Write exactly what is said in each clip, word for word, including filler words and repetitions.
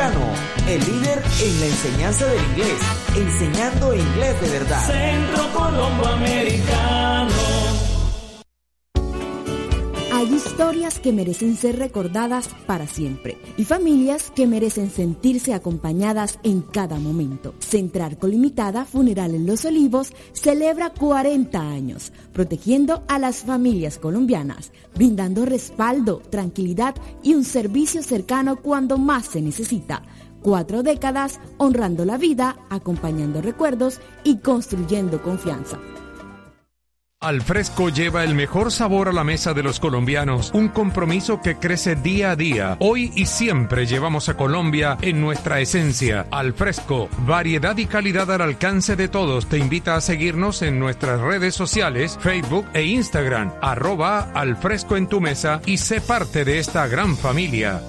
Latinoamericano, el líder en la enseñanza del inglés, enseñando inglés de verdad. Centro Colombo Americano. Hay historias que merecen ser recordadas para siempre y familias que merecen sentirse acompañadas en cada momento. Centrarco Limitada Funeral en Los Olivos celebra cuarenta años, protegiendo a las familias colombianas, brindando respaldo, tranquilidad y un servicio cercano cuando más se necesita. Cuatro décadas honrando la vida, acompañando recuerdos y construyendo confianza. Alfresco lleva el mejor sabor a la mesa de los colombianos, un compromiso que crece día a día. Hoy y siempre llevamos a Colombia en nuestra esencia. Alfresco, variedad y calidad al alcance de todos. Te invita a seguirnos en nuestras redes sociales, Facebook e Instagram, arroba Alfresco en tu mesa y sé parte de esta gran familia.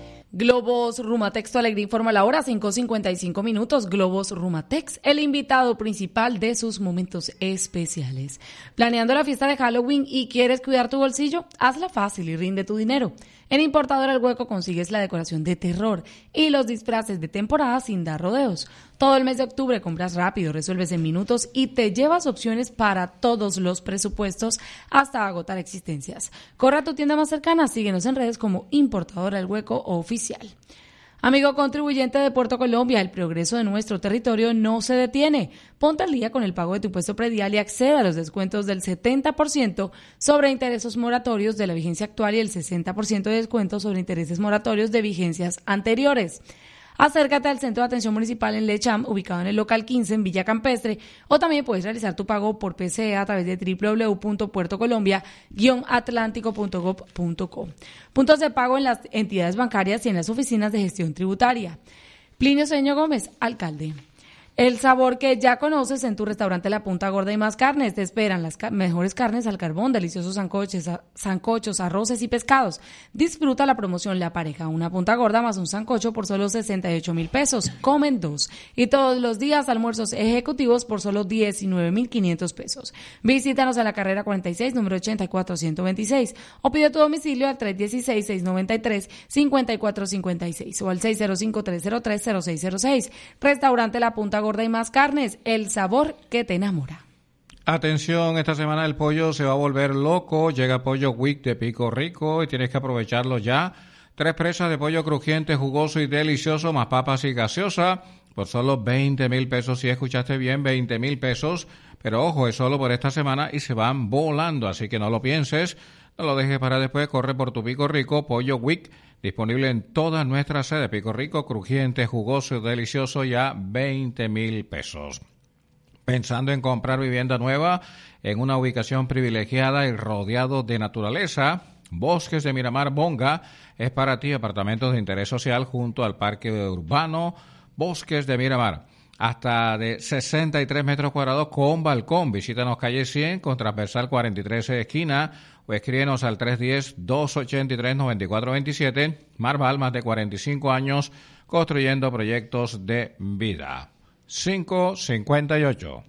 Globos Rumatex, tu alegría informa la hora, cinco cincuenta y cinco minutos. Globos Rumatex, el invitado principal de sus momentos especiales. ¿Planeando la fiesta de Halloween y quieres cuidar tu bolsillo? Hazla fácil y rinde tu dinero. En Importadora El Hueco consigues la decoración de terror y los disfraces de temporada sin dar rodeos. Todo el mes de octubre compras rápido, resuelves en minutos y te llevas opciones para todos los presupuestos hasta agotar existencias. Corre a tu tienda más cercana, síguenos en redes como Importadora El Hueco Oficial. Amigo contribuyente de Puerto Colombia, el progreso de nuestro territorio no se detiene. Ponte al día con el pago de tu impuesto predial y accede a los descuentos del setenta por ciento sobre intereses moratorios de la vigencia actual y el sesenta por ciento de descuento sobre intereses moratorios de vigencias anteriores. Acércate al Centro de Atención Municipal en Lecham, ubicado en el local quince en Villa Campestre, o también puedes realizar tu pago por P C E a través de doble u doble u doble u punto puerto colombia guion atlántico punto gob punto co. Puntos de pago en las entidades bancarias y en las oficinas de gestión tributaria. Plinio Cedeño Gómez, alcalde. El sabor que ya conoces en tu restaurante La Punta Gorda y Más Carnes. Te esperan las ca- mejores carnes al carbón, deliciosos sancoches, a- sancochos, arroces y pescados. Disfruta la promoción La Pareja, una punta gorda más un sancocho por solo sesenta y ocho mil pesos. Comen dos. Y todos los días almuerzos ejecutivos por solo diecinueve mil quinientos pesos. Visítanos en la carrera cuarenta y seis, número ochenta y cuatro ciento veintiséis. O pide tu domicilio al tres uno seis, seis nueve tres, cinco cuatro cinco seis o al seis cero cinco, tres cero tres, cero seis cero seis. Restaurante La Punta Gorda y Más Carnes, el sabor que te enamora. Atención, esta semana el pollo se va a volver loco. Llega Pollo Week de Pico Rico y tienes que aprovecharlo ya. Tres presas de pollo crujiente, jugoso y delicioso, más papas y gaseosa, por solo veinte mil pesos. Si escuchaste bien, veinte mil pesos. Pero ojo, es solo por esta semana y se van volando, así que no lo pienses. No lo dejes para después, corre por tu Pico Rico. Pollo Week, disponible en todas nuestras sedes. Pico Rico, crujiente, jugoso y delicioso, ya veinte mil pesos. Pensando en comprar vivienda nueva en una ubicación privilegiada y rodeado de naturaleza, Bosques de Miramar Bonga es para ti. Apartamentos de interés social junto al Parque Urbano Bosques de Miramar. Hasta de sesenta y tres metros cuadrados con balcón. Visítanos calle cien con transversal cuarenta y tres esquina o escríbenos al tres uno cero, dos ocho tres, nueve cuatro dos siete. Marval, más de cuarenta y cinco años construyendo proyectos de vida. cinco cincuenta y ocho.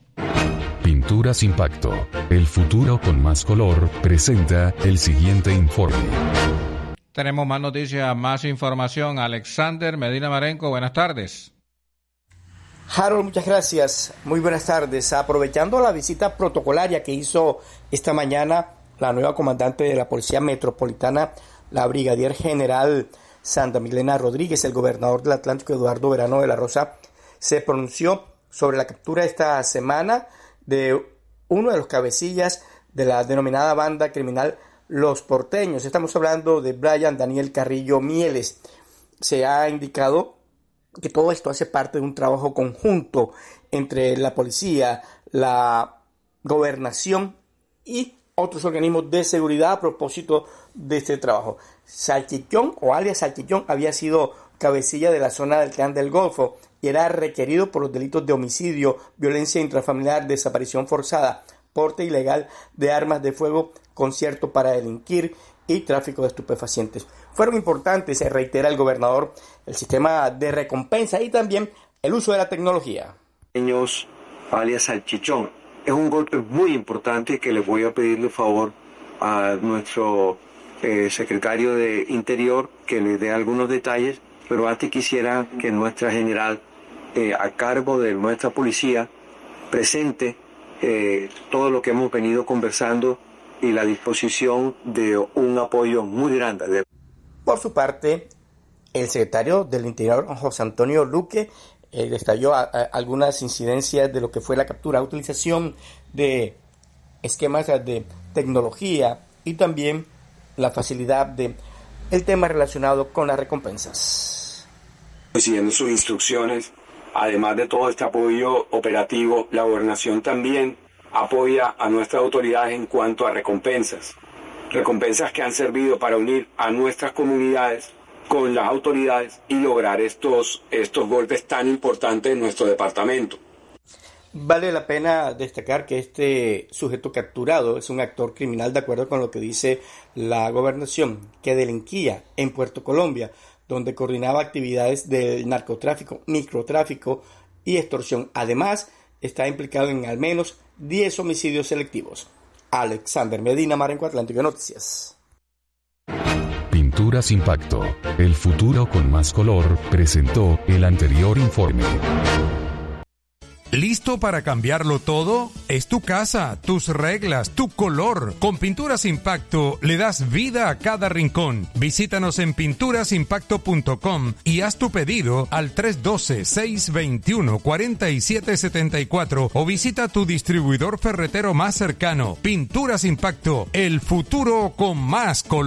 Pinturas Impacto, el futuro con más color, presenta el siguiente informe. Tenemos más noticias, más información. Alexander Medina Marenco, buenas tardes. Harold, muchas gracias. Muy buenas tardes. Aprovechando la visita protocolaria que hizo esta mañana la nueva comandante de la Policía Metropolitana, la Brigadier General Santa Milena Rodríguez, el gobernador del Atlántico, Eduardo Verano de la Rosa, se pronunció sobre la captura esta semana de uno de los cabecillas de la denominada banda criminal Los Porteños. Estamos hablando de Brian Daniel Carrillo Mieles. Se ha indicado que todo esto hace parte de un trabajo conjunto entre la policía, la gobernación y otros organismos de seguridad a propósito de este trabajo. Salchichón, o alias Salchichón, había sido cabecilla de la zona del Clan del Golfo y era requerido por los delitos de homicidio, violencia intrafamiliar, desaparición forzada, porte ilegal de armas de fuego, concierto para delinquir y tráfico de estupefacientes. Fueron importantes, se reitera el gobernador, el sistema de recompensa y también el uso de la tecnología. Niños, alias Salchichón, es un golpe muy importante que le voy a pedirle favor a nuestro eh, secretario de Interior que le dé algunos detalles pero antes quisiera que nuestra general, eh, a cargo de nuestra policía, presente eh, todo lo que hemos venido conversando y la disposición de un apoyo muy grande. De... Por su parte, el secretario del Interior, José Antonio Luque, eh, detalló a, a, algunas incidencias de lo que fue la captura, utilización de esquemas de tecnología y también la facilidad de el tema relacionado con las recompensas. Siguiendo sus instrucciones, además de todo este apoyo operativo, la gobernación también apoya a nuestras autoridades en cuanto a recompensas. Recompensas que han servido para unir a nuestras comunidades con las autoridades y lograr estos, estos golpes tan importantes en nuestro departamento. Vale la pena destacar que este sujeto capturado es un actor criminal de acuerdo con lo que dice la gobernación, que delinquía en Puerto Colombia, donde coordinaba actividades de narcotráfico, microtráfico y extorsión. Además, está implicado en al menos diez homicidios selectivos. Alexander Medina, Marenco Atlántico Noticias. Pinturas Impacto, el futuro con más color, presentó el anterior informe. ¿Listo para cambiarlo todo? Es tu casa, tus reglas, tu color. Con Pinturas Impacto le das vida a cada rincón. Visítanos en pinturas impacto punto com y haz tu pedido al tres uno dos, seis dos uno, cuatro siete siete cuatro o visita tu distribuidor ferretero más cercano. Pinturas Impacto, el futuro con más color.